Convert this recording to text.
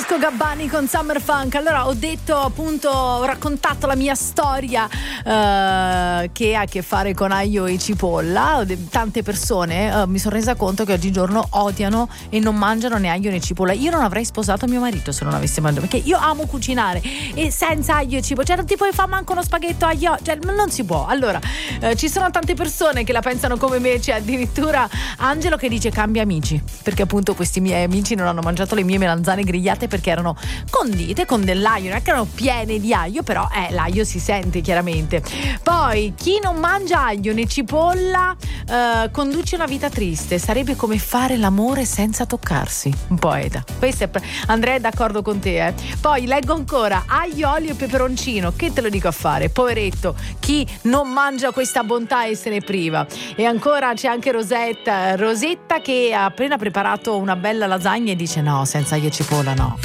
Francesco Gabbani con Summer Funk. Allora, ho detto, appunto, ho raccontato la mia storia che ha a che fare con aglio e cipolla. Tante persone mi sono resa conto che oggigiorno odiano e non mangiano né aglio né cipolla. Io non avrei sposato mio marito se non avesse mangiato, perché io amo cucinare e senza aglio e cipolla, cioè non ti puoi fare manco uno spaghetto aglio, cioè non si può. Allora, ci sono tante persone che la pensano come me, c'è addirittura Angelo che dice cambia amici, perché appunto questi miei amici non hanno mangiato le mie melanzane grigliate perché erano condite con dell'aglio, non è che erano piene di aglio, però l'aglio si sente chiaramente. Poi chi non mangia aglio né cipolla conduce una vita triste, sarebbe come fare l'amore senza toccarsi. Un poeta. Andrea è d'accordo con te. Poi leggo ancora aglio, olio e peperoncino, che te lo dico a fare, poveretto chi non mangia questa bontà e se ne priva. E ancora c'è anche Rosetta che ha appena preparato una bella lasagna e dice no, senza aglio e cipolla no.